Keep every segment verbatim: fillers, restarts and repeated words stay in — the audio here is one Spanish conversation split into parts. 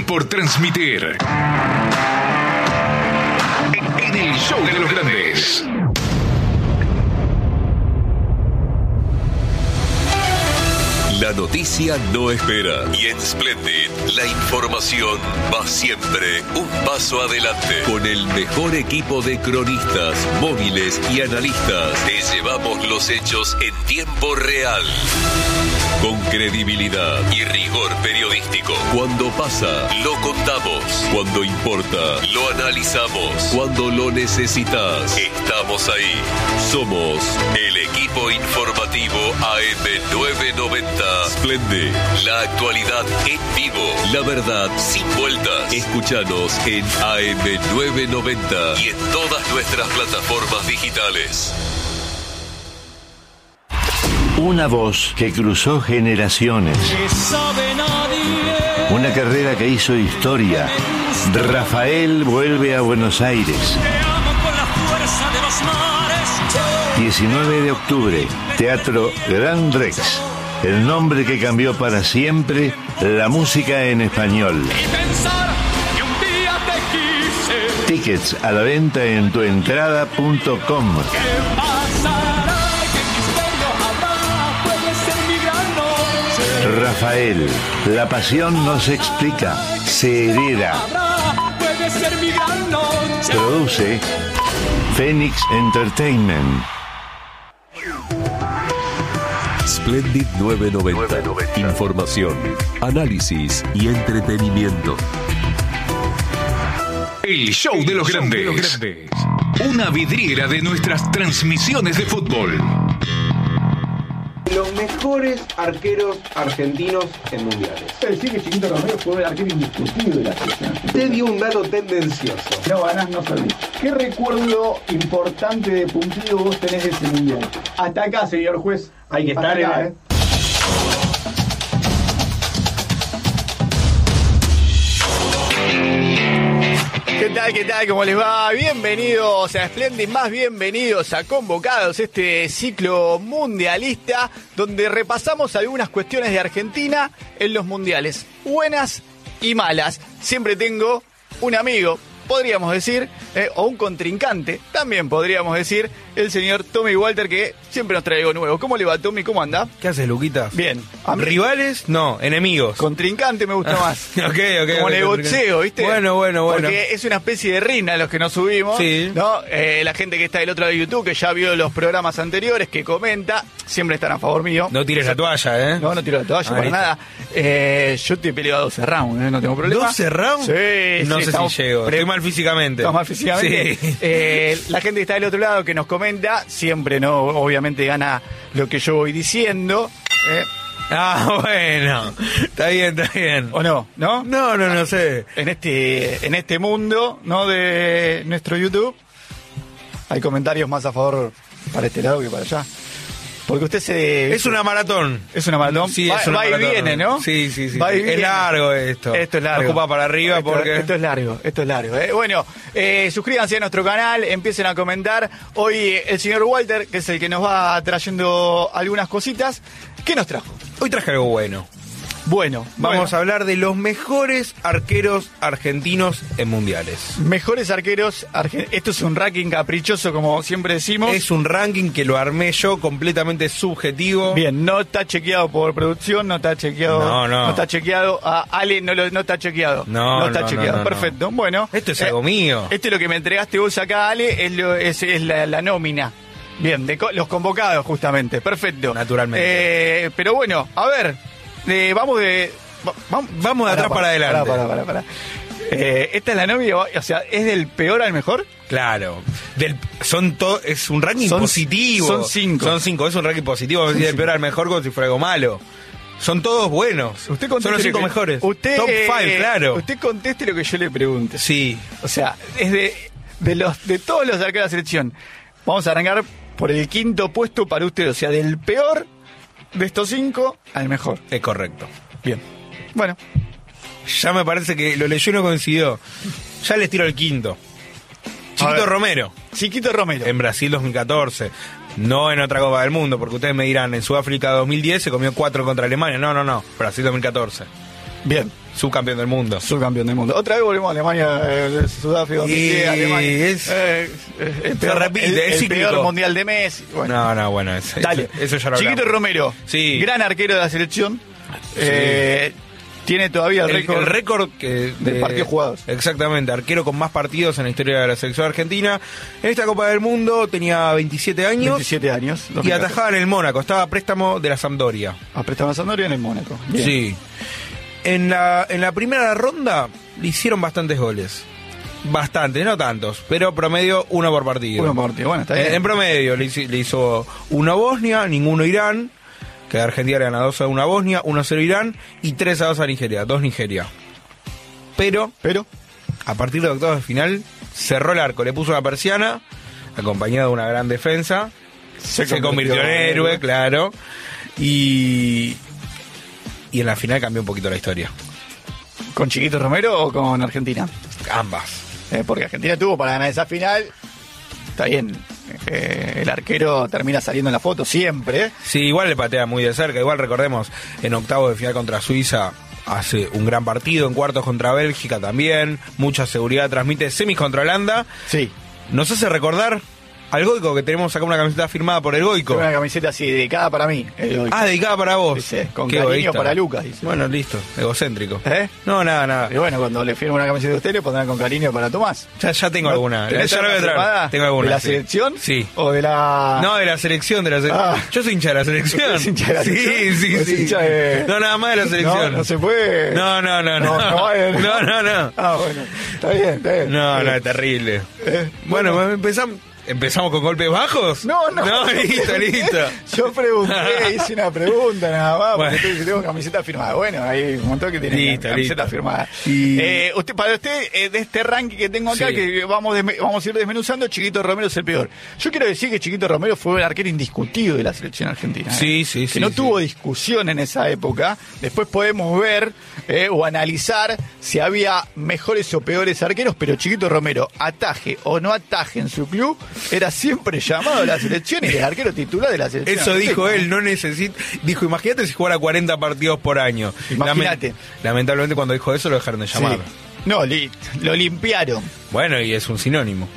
por transmitir. En el show de los grandes. La noticia no espera y en Splendid la información va siempre un paso adelante. Con el mejor equipo de cronistas, móviles y analistas, te llevamos los hechos en tiempo real. Con credibilidad y rigor periodístico. Cuando pasa, lo contamos. Cuando importa, lo analizamos. Cuando lo necesitas, estamos ahí. Somos el equipo informativo A M novecientos noventa. Splendid, la actualidad en vivo, la verdad sin vueltas. Escúchanos en A M novecientos noventa y en todas nuestras plataformas digitales. Una voz que cruzó generaciones. Una carrera que hizo historia. Rafael vuelve a Buenos Aires. diecinueve de octubre, Teatro Gran Rex. El nombre que cambió para siempre la música en español. Tickets a la venta en tuentrada punto com. Rafael, la pasión no se explica, se hereda. Produce Phoenix Entertainment. Splendid novecientos noventa. Información, análisis y entretenimiento. El show de los grandes. Una vidriera de nuestras transmisiones de fútbol. Los mejores arqueros argentinos en mundiales. Es decir, que Chiquito Romero fue el arquero indiscutible de la selección. Te dio un dato tendencioso. No ganás, no perdís. ¿Qué recuerdo importante de puntido vos tenés de ese mundial? Hasta acá, señor juez. Hay que estar acá, ¿eh? ¿Qué tal, qué tal? ¿Cómo les va? Bienvenidos a Splendid, más bienvenidos a Convocados, este ciclo mundialista donde repasamos algunas cuestiones de Argentina en los mundiales, buenas y malas. Siempre tengo un amigo, podríamos decir, eh, o un contrincante, también podríamos decir, el señor Tommy Walter, que siempre nos trae algo nuevo. ¿Cómo le va, Tommy? ¿Cómo anda? ¿Qué haces, Luquita? Bien. ¿Rivales? No, enemigos. Contrincante me gusta más. ok, ok. Como okay, el boxeo, ¿viste? Bueno, bueno, bueno. Porque es una especie de rina los que nos subimos. Sí. ¿No? Eh, la gente que está del otro lado de YouTube, que ya vio los programas anteriores, que comenta, siempre están a favor mío. No tires la toalla, ¿eh? No, no tiro la toalla, Ahí para está. nada. Eh, yo te he peleado doce rounds, ¿eh? No tengo problema. ¿doce rounds? Sí, No sí, sé estamos si llego. pre- Estoy mal físicamente. Estamos mal físicamente. Sí. Eh, la gente que está del otro lado, que nos comenta, siempre, ¿no? Obviamente gana lo que yo voy diciendo. ¿eh? Ah, bueno. Está bien, está bien. ¿O no? ¿No? No, no, no sé. En este, en este mundo, ¿no? De nuestro YouTube, hay comentarios más a favor para este lado que para allá. Porque usted se... Es una maratón. Es una maratón. Sí, va, es una va y maratón. viene, ¿no? Sí, sí, sí. Va y Es viene. largo esto. Esto es largo. No ocupa para arriba esto, porque... Esto es largo, esto es largo. ¿eh? Bueno, eh, suscríbanse a nuestro canal, empiecen a comentar. Hoy el señor Walter, que es el que nos va trayendo algunas cositas. ¿Qué nos trajo? Hoy traje algo bueno. Bueno, Vamos bueno. a hablar de los mejores arqueros argentinos en mundiales. Mejores arqueros. Arge- Esto es un ranking caprichoso, como siempre decimos. Es un ranking que lo armé yo, completamente subjetivo. Bien, no está chequeado por producción, no está chequeado. No, no. está chequeado. A Ale no, lo, no está chequeado. No, está no, no, chequeado. no, no. Perfecto. Bueno. Esto es algo mío. Esto es lo que me entregaste vos acá, Ale, es, lo- es, es la, la nómina. Bien, de co- los convocados, justamente. Perfecto. Naturalmente. Eh, pero bueno, a ver, eh, vamos de. va- Vamos, Vamos de atrás para adelante. Para, para, para, Eh, esta es la nómina, o sea, ¿es del peor al mejor? Claro. Del, son to, es un ranking Son- positivo. son cinco. Son cinco. Es un ranking positivo. Son del peor al mejor como si fuera algo malo. Son todos buenos. Usted son los cinco que- mejores. Usted, Top five, eh, claro. Usted conteste lo que yo le pregunte. Sí. O sea, es de, de los de todos los arqueros de la selección. Vamos a arrancar por el quinto puesto para usted. O sea, del peor de estos cinco al mejor. Es correcto. Bien. Bueno. Ya me parece que lo leyó y no coincidió. Ya les tiro el quinto. A Chiquito ver. Romero. Chiquito Romero. En Brasil dos mil catorce. No en otra Copa del Mundo, porque ustedes me dirán, en Sudáfrica dos mil diez se comió cuatro contra Alemania. No, no, no. Brasil dos mil catorce. Bien. Subcampeón del mundo. Subcampeón del mundo. Otra vez volvemos a Alemania, eh, Sudáfrica, dos mil diez, Alemania. Es, eh, eh, el peor, se repite, el, es el cíclico. peor mundial de Messi. Bueno. No, no, bueno, es, Dale. Eso, eso ya lo Chiquito hablamos. Romero, Sí. gran arquero de la selección. Eh, tiene todavía el El récord el récord que de partidos jugados. Exactamente, arquero con más partidos en la historia de la selección argentina. En esta Copa del Mundo tenía veintisiete años veintisiete años. y dos mil catorce. atajaba en el Mónaco, estaba a préstamo de la Sampdoria. A préstamo a Sampdoria en el Mónaco. Bien. Sí. En la, en la primera ronda le hicieron bastantes goles. Bastantes, no tantos, pero promedio uno por partido. Uno por partido, bueno, está bien. En, en promedio le hizo, le hizo uno Bosnia, ninguno Irán, que Argentina le gana dos a uno a Bosnia, uno a cero Irán y tres a dos a Nigeria, dos Nigeria. Pero, Pero, a partir de octavos de final, cerró el arco, le puso una persiana, acompañado de una gran defensa, se, se convirtió en héroe, claro, y, y en la final cambió un poquito la historia. ¿con Chiquito Romero o con Argentina? Ambas. Eh, porque Argentina tuvo para ganar esa final. Está bien. Eh, el arquero termina saliendo en la foto siempre. Sí, igual le patea muy de cerca. Igual recordemos, en octavos de final contra Suiza hace un gran partido, en cuartos contra Bélgica también, mucha seguridad, transmite semis contra Holanda. Sí. Nos hace recordar al Goico, que tenemos acá una camiseta firmada por el Goico. Una camiseta así dedicada para mí. el Goico. Ah, dedicada para vos. Dice, con Qué cariño egoísta. para Lucas, dice. Bueno, listo, egocéntrico. ¿Eh? No, nada, nada. Y bueno, cuando le firme una camiseta a usted, le pondrán con cariño para Tomás. Ya, ya tengo alguna. ¿Tenés Ya la voy a alguna traer. firmada? Tengo alguna. ¿De la sí. selección? Sí. ¿O de la...? No, de la selección, de la selección. Ah. Yo soy hincha de la selección. ¿Usted es hincha de la selección? Sí, sí, ¿O es sí. hincha de- No, nada más de la selección. No, no se puede. No, no, no, no. No, no vale, no. No, no, no. Ah, bueno. Está bien, está bien. No, no, Eh, es terrible. eh, Bueno, empezamos, empezamos con golpes bajos. No, no. No, listo, listo. Yo pregunté, hice una pregunta nada más, porque Bueno. usted dice, tengo camiseta firmada. Bueno, hay un montón que tienen Listo, camiseta listo. firmada. Y- Eh, usted, para usted, eh, de este ranking que tengo acá, Sí. que vamos, desme- vamos a ir desmenuzando, Chiquito Romero es el peor. Yo quiero decir que Chiquito Romero fue el arquero indiscutido de la selección argentina. ¿eh? Sí, sí, Que sí, no sí. tuvo discusión en esa época. Después podemos ver eh, o analizar si había mejores o peores arqueros, pero Chiquito Romero, ataje o no ataje en su club, era siempre llamado a la selección y el arquero titular de la selección. Eso dijo argentina. él, no necesita. Dijo, imagínate si jugara cuarenta partidos por año. Imagínate. Lamen- lamentablemente cuando dijo eso lo dejaron de llamar. Sí. No, li- lo limpiaron. Bueno, y es un sinónimo.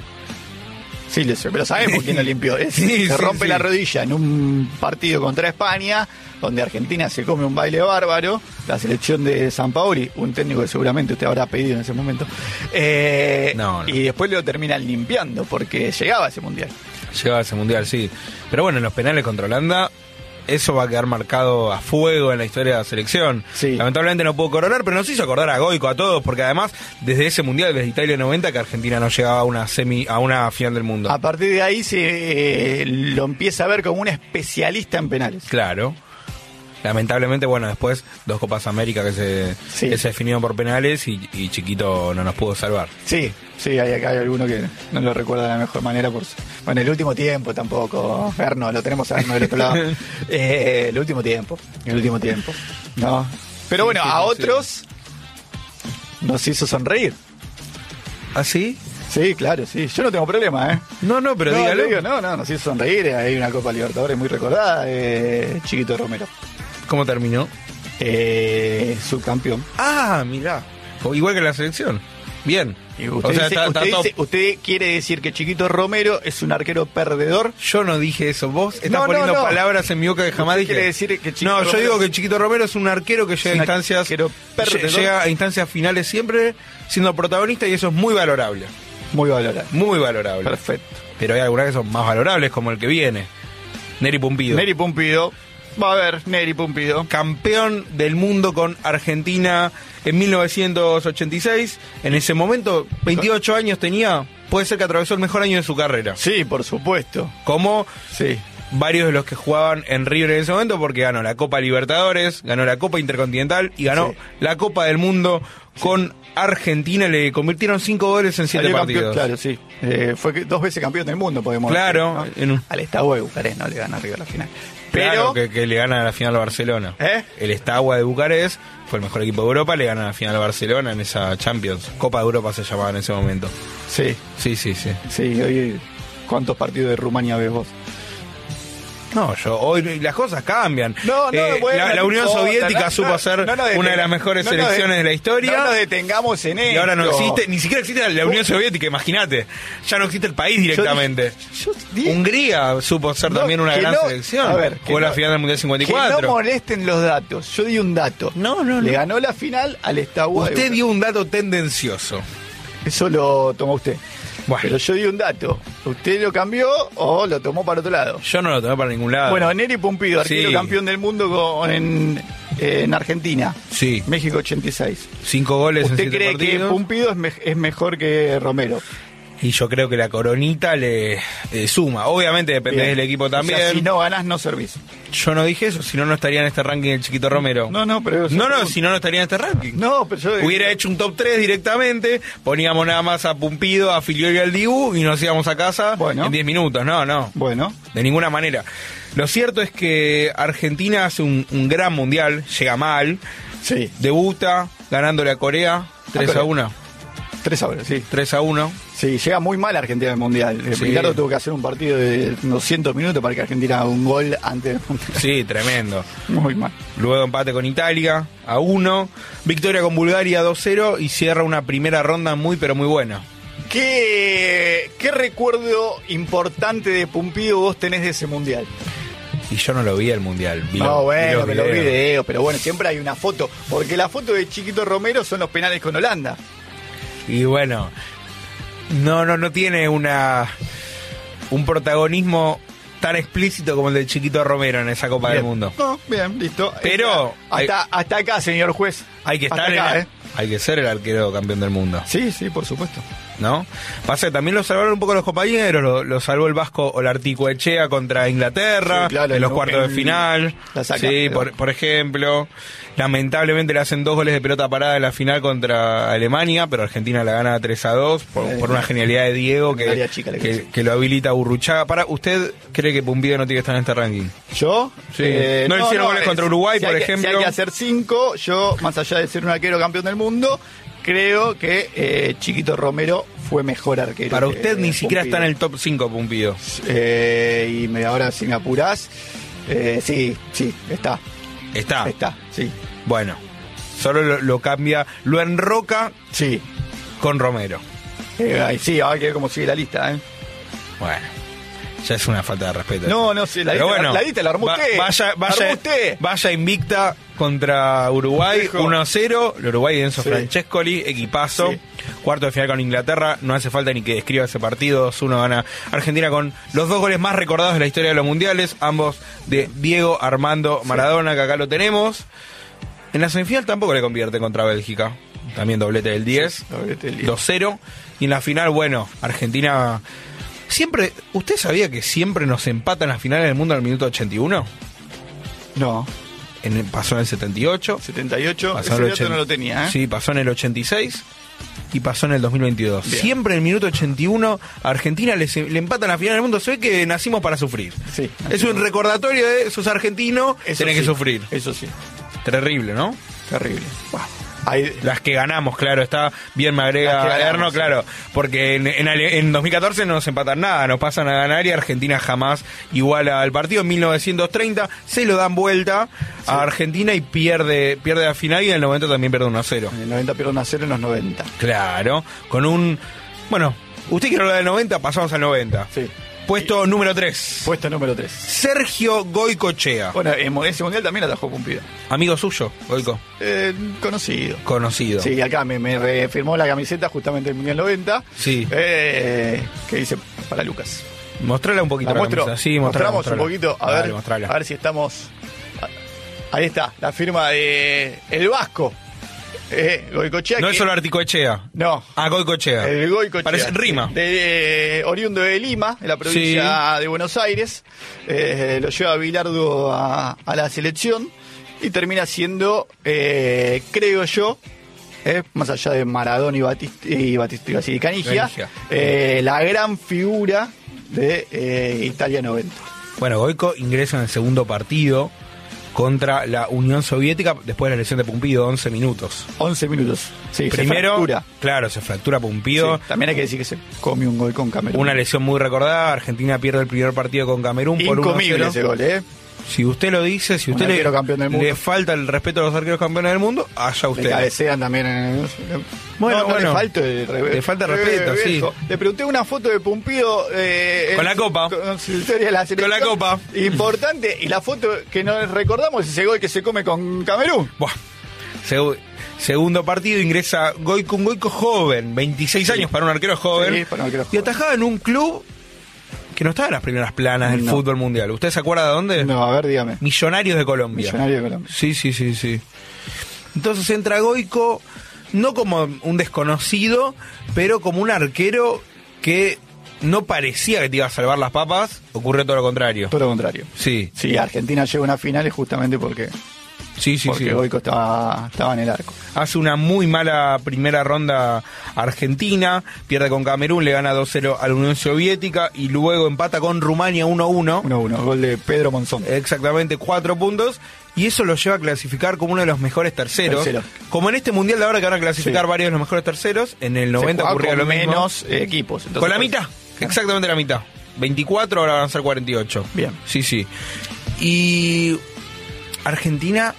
Sí, lo sé, pero sabemos quién lo limpió. Es- Sí, se sí, rompe sí. la rodilla en un partido contra España, donde Argentina se come un baile bárbaro. La selección de Sampaoli, un técnico que seguramente usted habrá pedido en ese momento. Eh, No, no. Y después lo terminan limpiando, porque llegaba a ese mundial. Llegaba a ese mundial, sí. Pero bueno, en los penales contra Holanda, eso va a quedar marcado a fuego en la historia de la selección. Sí. Lamentablemente no pudo coronar, pero nos hizo acordar a Goico, a todos, porque además, desde ese mundial, desde Italia noventa, que Argentina no llegaba a una semi, a una final del mundo. A partir de ahí se eh, lo empieza a ver como un especialista en penales. Claro. Lamentablemente, bueno, después dos Copas América que se, Sí. que se definieron por penales y, y Chiquito no nos pudo salvar. Sí, sí, hay acá hay alguno que no lo recuerda de la mejor manera. Por su- Bueno, el último tiempo tampoco. Erno, lo tenemos a Erno del otro lado. Eh, el último tiempo, el último tiempo. No. Pero bueno, Sí, sí, a sí. otros nos hizo sonreír. ¿Ah, sí? Sí, claro, sí. Yo no tengo problema, ¿eh? No, no, pero no, dígalo. le digo, no, no, nos hizo sonreír. Hay una Copa Libertadores muy recordada, eh, Chiquito Romero. ¿Cómo terminó? Eh, subcampeón. Ah, mirá. O igual que la selección. Bien. Y usted, O sea, dice- está- está usted top. dice- usted quiere decir que Chiquito Romero es un arquero perdedor. Yo no dije eso. Vos estás No, no, poniendo no. palabras en mi boca que jamás ¿Usted dije. quiere decir que Chiquito no, yo Romero- digo que Chiquito Romero es un arquero que llega a un instancias arquero perdedor. llega a instancias finales siempre siendo protagonista y eso es muy valorable. Muy valorado. Muy valorable. Perfecto. Pero hay algunas que son más valorables como el que viene. Neri Pumpido. Neri Pumpido. Va a ver, Neri Pumpido. Campeón del mundo con Argentina en mil novecientos ochenta y seis. En ese momento, veintiocho años tenía. Puede ser que atravesó el mejor año de su carrera. Sí, por supuesto. Como Sí. varios de los que jugaban en River en ese momento, porque ganó la Copa Libertadores, ganó la Copa Intercontinental y ganó Sí. la Copa del Mundo con Argentina. Le convirtieron cinco goles en siete Salió campeón, partidos. claro, sí. Eh, fue que- dos veces campeón del mundo, podemos Claro, decir. en un- Al Estado de Bucarest no le gana arriba a la final. Claro, Pero, que, que le gana la final a Barcelona. ¿Eh? El Steaua de Bucarest fue el mejor equipo de Europa, le gana la final a Barcelona en esa Champions. Copa de Europa se llamaba en ese momento. sí, Sí, sí, sí. sí, hoy, ¿cuántos partidos de Rumania ves vos? No, yo hoy las cosas cambian. No, no, eh, bueno, la, la no Unión importa, Soviética no, supo no, ser no, no, una de las mejores no, no, selecciones de la historia. No nos detengamos en esto. Y ahora no existe, ni siquiera existe la Unión Soviética, imagínate. Ya no existe el país directamente. Yo, yo di- Hungría supo ser No, también una que gran no- selección. a ver, que Jugó la no- final del Mundial cincuenta y que cuatro. no molesten los datos. Yo di un dato. No, no, Le no. ganó la final al Estaguay. Usted dio un dato tendencioso. Eso lo tomó usted. Bueno. Pero yo di un dato. ¿Usted lo cambió o lo tomó para otro lado? Yo no lo tomé para ningún lado. Bueno, Neri Pumpido, arquero Sí. campeón del mundo con, en, en Argentina. Sí. México ochenta y seis. Cinco goles en ¿Usted siete cree partidos. que Pumpido es, me- es mejor que Romero? Y yo creo que la coronita le eh, suma. Obviamente depende Bien. del equipo también. O sea, si no ganás, no servís. Yo no dije eso, si no, no estaría en este ranking el Chiquito Romero. No, no, pero... No, no, si no, no estaría en este ranking. No, pero yo... Hubiera hecho un top tres directamente, poníamos nada más a Pumpido, a Filiol y al Dibu y nos íbamos a casa Bueno. en diez minutos. No, no, Bueno, de ninguna manera. Lo cierto es que Argentina hace un, un gran mundial, llega mal, sí. debuta ganándole a Corea tres a Corea. uno. Tres horas, sí. tres a uno. Sí, llega muy mal Argentina en el Mundial. Eh, Sí. Ricardo tuvo que hacer un partido de doscientos minutos para que Argentina haga un gol antes del Mundial. Sí, tremendo. Muy mal. Luego empate con Italia a uno, victoria con Bulgaria dos cero y cierra una primera ronda muy pero muy buena. ¿Qué, ¿Qué recuerdo importante de Pumpido vos tenés de ese Mundial? Y yo no lo vi el mundial. Vi No, los- vi bueno, los me lo videos. video, pero bueno, siempre hay una foto. Porque la foto de Chiquito Romero son los penales con Holanda. Y bueno, no, no, no tiene una un protagonismo tan explícito como el del Chiquito Romero en esa Copa del Bien. Mundo. No, bien, listo. Pero- Hasta, hasta acá, señor juez. Hay que Hasta estar acá, en- ¿eh? hay que ser el arquero campeón del mundo, Sí, sí, por supuesto. ¿no? Pasa que también lo salvaron un poco los compañeros, lo, lo salvó el vasco Olarticoechea contra Inglaterra, Sí, claro, en los en- cuartos de en- final. la saca, sí, pero- por, por ejemplo. Lamentablemente le hacen dos goles de pelota parada en la final contra Alemania, pero Argentina la gana tres a dos por, Eh, por una genialidad de Diego el área que, chica le que, crece. que lo habilita a Burruchaga. Para, ¿usted cree que Pumpido no tiene que estar en este ranking? ¿Yo? Eh, Sí. No hicieron goles contra Uruguay, si por hay que- ejemplo. Si hay que hacer cinco, yo, más allá de ser un arquero campeón del mundo, creo que eh, Chiquito Romero fue mejor arquero. Para que usted ni siquiera Pumpido. está en el top cinco Pumpido. Eh, y me, ahora si me apurás, eh, sí, sí, está, Está. está, sí, Bueno, solo lo, lo cambia, lo enroca sí. con Romero. Eh, ay, sí, ahora que ver cómo sigue la lista, ¿eh? Bueno, ya es una falta de respeto. No, no sé, la Pero lista, bueno, la, la lista la armó va- usted. Vaya, La vaya, armó usted. vaya invicta contra Uruguay, Viejo. uno a cero. El Uruguay de Enzo Sí. Francescoli, equipazo. Sí. Cuarto de final con Inglaterra. No hace falta ni que describa ese partido. dos uno gana Argentina con los dos goles más recordados de la historia de los mundiales. Ambos de Diego Armando Maradona, que acá lo tenemos. En la semifinal tampoco le convierte contra Bélgica. También doblete del diez. Doblete del diez. dos cero. Y en la final, bueno, Argentina... Siempre, ¿usted sabía que siempre nos empatan las finales del mundo en el minuto ochenta y uno? No, En, pasó en el setenta y ocho. setenta y ocho, Pasó ese en el dato ochenta no lo tenía, ¿eh? Sí, pasó en el ochenta y seis y pasó en el dos mil veintidós. Bien. Siempre en el minuto ochenta y uno a Argentina le, le empatan la final del mundo. Se ve que nacimos para sufrir. Sí. Es un recordatorio de sos argentino, Eso tenés sí, que sufrir. Eso sí, Terrible, ¿no? terrible. Buah. Ahí- Las que ganamos, claro, está bien, me Las que agrega ganamos, Erno, sí. claro, porque en, en, Ale- en dos mil catorce no nos empatan nada, nos pasan a ganar y Argentina jamás iguala al partido. En mil novecientos treinta se lo dan vuelta a Argentina y pierde pierde la final y en el noventa también pierde uno a cero. En el noventa pierde a cero en los noventa. Claro, con un... Bueno, usted quiere hablar del noventa, pasamos al noventa. Sí. Puesto número tres. Puesto número tres. Sergio Goicoechea. Bueno, en ese mundial también la atajó Pumpido. Amigo suyo, Goico. Eh, conocido. Conocido. Sí, acá me, me refirmó la camiseta justamente del Mundial noventa. Sí. Eh, que dice para Lucas. Mostrala un poquito La la muestro. camisa. Sí, mostrala, Mostramos mostrala. un poquito. A Dale, ver, mostrala. a ver si estamos. Ahí está, la firma de El Vasco. Eh, Goicoechea. No que- es solo Articoechea. No. Ah, Goicoechea. El Goicoechea. Parece rima. De, de- oriundo de Lima, de la provincia de Buenos Aires. Eh, lo lleva Bilardo a, a la selección y termina siendo, eh, creo yo, eh, más allá de Maradona y Batista y, Batista, iba a decir, y Canigia, Canigia. eh, la gran figura de eh, Italia noventa. Bueno, Goico ingresa en el segundo partido contra la Unión Soviética después de la lesión de Pumpido, once minutos. once minutos. Sí, Primero, se fractura. Claro, se fractura Pumpido. Sí, también hay que decir que se comió un gol con Camerún. Una lesión muy recordada. Argentina pierde el primer partido con Camerún por uno a cero. Incomible ese gol, ¿eh? Si usted lo dice, si usted le, campeón del mundo. le falta el respeto a los arqueros campeones del mundo, allá usted. Le cabecean también en el... Bueno, no, no bueno. Le falta el re... Le falta respeto, sí. Le pregunté una foto de Pumpido... Eh, con la copa. Con, de la con la copa. Importante. Y la foto que nos recordamos es ese gol que se come con Camerún. Buah. Seg- segundo partido, ingresa Goico, un Goico joven, veintiséis sí. años para un arquero joven. Sí, para un arquero y joven. atajaba en un club... que no estaba en las primeras planas del no. fútbol mundial. ¿Usted se acuerda de dónde? No, a ver, dígame. Millonarios de Colombia. Millonarios de Colombia. Sí, sí, sí, sí. Entonces entra Goico, no como un desconocido, pero como un arquero que no parecía que te iba a salvar las papas. Ocurrió todo lo contrario. Todo lo contrario. Sí. Sí, Argentina llega a una final es justamente porque... Sí, sí, porque sí. Goico estaba, estaba en el arco. Hace una muy mala primera ronda Argentina, pierde con Camerún, le gana dos cero a la Unión Soviética y luego empata con Rumania uno uno. uno uno, gol de Pedro Monzón. Exactamente, cuatro puntos. Y eso lo lleva a clasificar como uno de los mejores terceros. Tercero. Como en este mundial de ahora que van a clasificar Sí. varios de los mejores terceros, en el noventa ocurría lo mismo. Menos eh, equipos. Entonces, con la pues, mitad, exactamente la mitad. veinticuatro, ahora van a ser cuarenta y ocho. Bien. Sí, sí. Y Argentina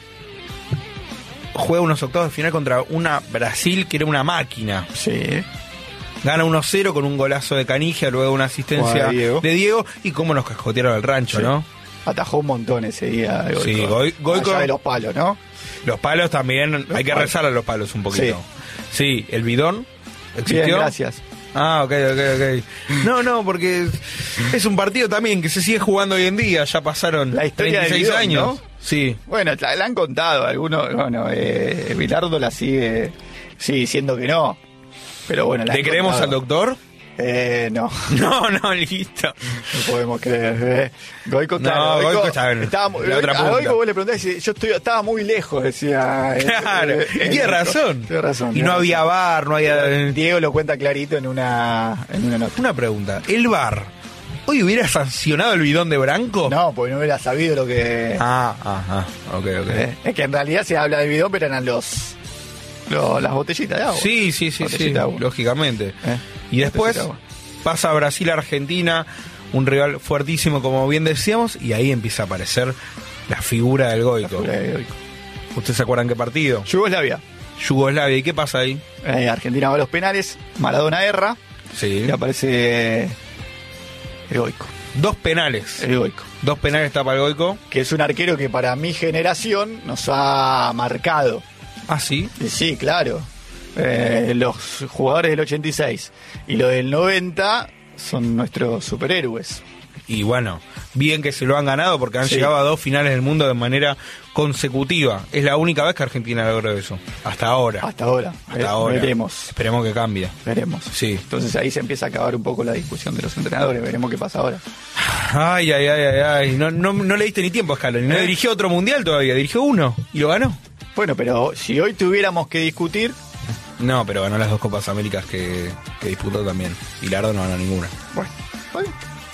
juega unos octavos de final contra una Brasil que era una máquina. Sí. Gana uno cero con un golazo de Canigia, luego una asistencia de Diego. de Diego. Y cómo nos cascotearon al rancho, Sí. ¿no? Atajó un montón ese día. Goico. Sí, Goi- Goico- Allá de los palos, ¿no? Los palos también, Los hay que palos. rezar a los palos un poquito. Sí, sí, el bidón existió. Bien, gracias. Ah, ok, ok, ok. No, no, porque es un partido también que se sigue jugando hoy en día. Ya pasaron La historia del treinta y seis bidón, años. ¿no? Sí. Bueno, la, la han contado algunos. Bueno, eh, Bilardo la sigue, sigue diciendo que no. Pero bueno, la ¿Le han creemos contado. al doctor? Eh, no, No, no, listo. no podemos creer. Eh. Goico, No, claro, Goico está en estaba muy- la otra a punta. Goico vos le preguntás y dice, yo estoy, estaba muy lejos, decía. eh, Claro, eh, y eh, tiene Goico. razón. Tiene razón. Y tiene no razón. había bar, no había... Diego lo cuenta clarito en una, en una nota. Una pregunta, ¿el bar hoy hubiera sancionado el bidón de Branco? No, porque no hubiera sabido lo que... Ah, ah, ah, ok, ok. eh, es que en realidad se habla de bidón, pero eran los, los las botellitas de agua. Sí, sí, sí, Botellita sí, de agua. lógicamente. Eh, Y después botellita de agua. pasa Brasil-Argentina, un rival fuertísimo, como bien decíamos, y ahí empieza a aparecer la figura del Goico. La figura de Goico. ¿Ustedes se acuerdan qué partido? Yugoslavia. Yugoslavia, ¿y qué pasa ahí? Eh, Argentina va a los penales, Maradona erra Sí. y aparece el Goico. Dos penales. El Goico. Dos penales tapa el Goico. Que es un arquero que para mi generación nos ha marcado. Ah, sí. Y sí, claro. Eh, los jugadores del ochenta y seis y los del noventa son nuestros superhéroes. Y bueno, bien que se lo han ganado porque han Sí. llegado a dos finales del mundo de manera consecutiva. Es la única vez que Argentina logró eso. Hasta ahora. Hasta ahora. Hasta Eh, ahora. Veremos. Esperemos que cambie. Veremos. Sí. Entonces ahí se empieza a acabar un poco la discusión de los entrenadores. Veremos qué pasa ahora. Ay, ay, ay, ay, ay. No, no, no le diste ni tiempo a Scaloni. No ¿Eh? dirigió otro mundial todavía. Dirigió uno y lo ganó. Bueno, pero si hoy tuviéramos que discutir, No, pero ganó las dos Copas Américas que, que disputó también. Y Lardo no ganó ninguna. bueno, bueno.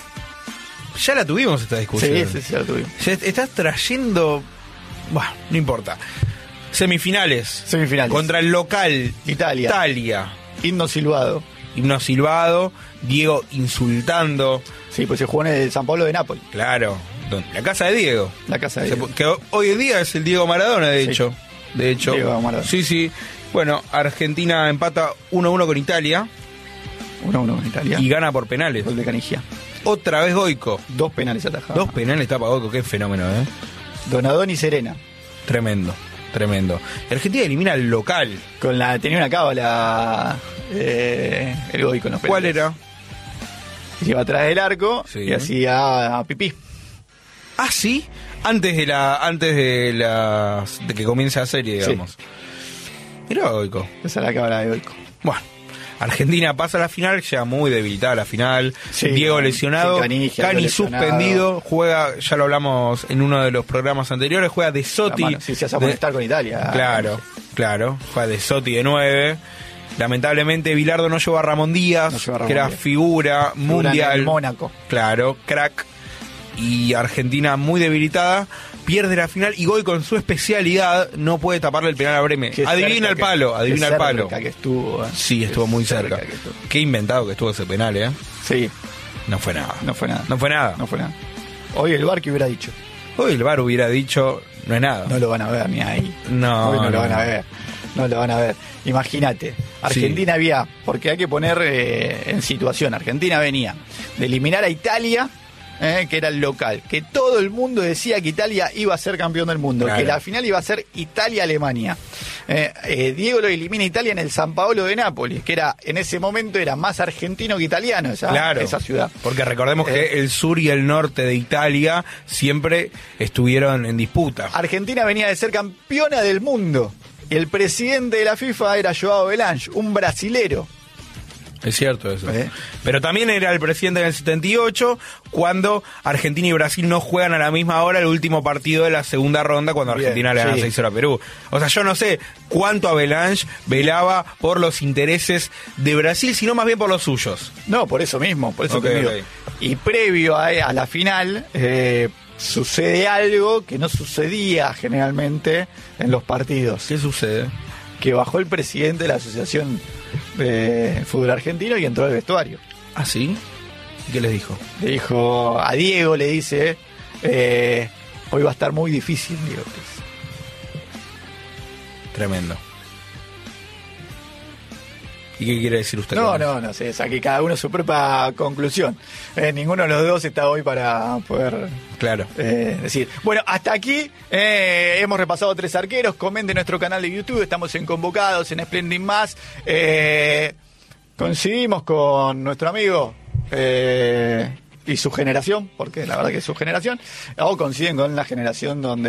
Ya la tuvimos esta discusión. Sí, sí, sí, lo tuvimos. Ya est- estás trayendo... Bueno, no importa. Semifinales. Semifinales. Contra el local. Italia. Italia. Himno silbado. Himno silbado. Diego insultando. Sí, pues se jugó en el San Pablo de Nápoles, Claro. ¿Dónde? La casa de Diego. la casa de Se- Diego. que hoy en día es el Diego Maradona, de Sí. hecho. De hecho. Diego Maradona. Sí, sí. Bueno, Argentina empata uno a uno con Italia uno a uno en Italia. y gana por penales. Gol de Canigia. Otra vez Goico. Dos penales atajados. Dos penales tapa Goico, qué fenómeno, ¿eh? Donadón y Serena. Tremendo, tremendo. Argentina elimina al local. Con la, tenía una cábala eh, el Goico con los ¿Cuál penales. era? Se iba atrás del arco Sí. y hacía pipí. Ah, sí. Antes de la, antes de la, de que comience la serie, Sí. digamos. Mirá Goico. Esa es la cábala de Goico. Bueno, Argentina pasa a la final, llega muy debilitada a la final. Sí, Diego con- lesionado, sin Canigia, Cani lesionado. suspendido, juega, ya lo hablamos en uno de los programas anteriores, juega de Sotti. La mano, sí, se hace de- molestar con Italia. Claro, claro, juega de Sotti de nueve. Lamentablemente Bilardo no llevó a Ramón Díaz, No llevó a Ramón que era Díaz. figura Figura en mundial. el Mónaco. Claro, crack. y Argentina muy debilitada, pierde la final y Goy con su especialidad no puede taparle el penal a Bremen. Qué Adivina el que, palo, adivina el palo. Que estuvo, eh. Sí, estuvo Qué muy cerca. cerca que estuvo. Qué inventado que estuvo ese penal, ¿eh? Sí. No fue nada. No fue nada. No fue nada. No fue nada. Hoy el V A R que hubiera dicho. Hoy el V A R hubiera dicho, no es nada. No lo van a ver ni ahí. No, Hoy no, no, lo van no. a ver. No lo van a ver. Imagínate, Argentina sí. había, porque hay que poner eh, en situación, Argentina venía de eliminar a Italia, eh, que era el local, que todo el mundo decía que Italia iba a ser campeón del mundo, claro. que la final iba a ser Italia-Alemania. Eh, eh, Diego lo elimina a Italia en el San Paolo de Nápoles, que era en ese momento era más argentino que italiano esa, claro, esa ciudad. Porque recordemos eh, que el sur y el norte de Italia siempre estuvieron en disputa. Argentina venía de ser campeona del mundo. El presidente de la FIFA era João Belange, un brasilero. Es cierto eso. ¿Eh? Pero también era el presidente en el setenta y ocho, cuando Argentina y Brasil no juegan a la misma hora el último partido de la segunda ronda, cuando Bien, Argentina le gana sí. seis cero a Perú. O sea, yo no sé cuánto Avalanche velaba por los intereses de Brasil, sino más bien por los suyos. No, por eso mismo, por eso okay, te digo. Okay. Y previo a, a la final, eh, sucede algo que no sucedía generalmente en los partidos. ¿Qué sucede? Que bajó el presidente de la Asociación de Fútbol Argentino y entró al vestuario. ¿Ah, sí? ¿Y qué les dijo? Le dijo, a Diego le dice, eh, hoy va a estar muy difícil, Diego. Tremendo. ¿Y qué quiere decir usted? No, no, no sé, saque cada uno su propia conclusión. Eh, ninguno de los dos está hoy para poder claro. eh, decir. Bueno, hasta aquí eh, hemos repasado tres arqueros. Comenten nuestro canal de YouTube, estamos en Convocados, en Splendid Más. Eh, coincidimos con nuestro amigo eh, y su generación, porque la verdad que es su generación, o coinciden con la generación donde